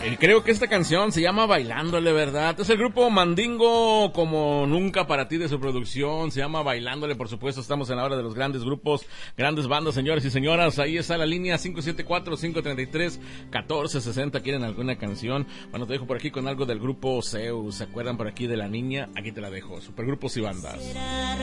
Creo que esta canción se llama Bailándole, ¿verdad? Es el grupo Mandingo como nunca para ti de su producción. Se llama Bailándole, por supuesto. Estamos en la hora de los grandes grupos, grandes bandas, señores y señoras. Ahí está la línea 574-533-1460. ¿Quieren alguna canción? Bueno, te dejo por aquí con algo del grupo Zeus. ¿Se acuerdan por aquí de la niña? Aquí te la dejo. Supergrupos y bandas.